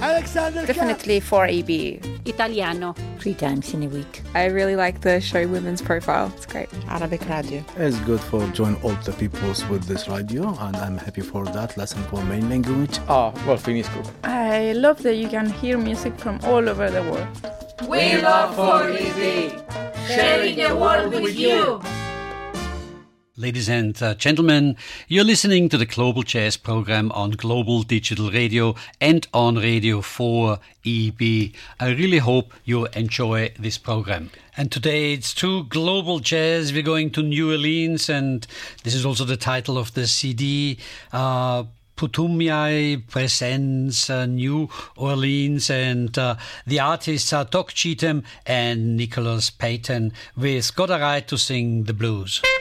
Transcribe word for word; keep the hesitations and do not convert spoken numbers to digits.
Alexander Definitely four E B. Italiano. Three times in a week. I really like the show Women's Profile. It's great. Arabic radio. It's good for join all the peoples with this radio, and I'm happy for that. Lesson for main language. Oh, well, finisco. I love that you can hear music from all over the world. We love four E B, sharing the world with you. Ladies and uh, gentlemen, you're listening to the Global Jazz program on Global Digital Radio and on Radio four E B. I really hope you enjoy this program. And today it's to Global Jazz. We're going to New Orleans, and this is also the title of the C D. Uh, Putumayo presents uh, New Orleans, and uh, the artists are Doc Cheatham and Nicholas Payton with Got a Right to Sing the Blues.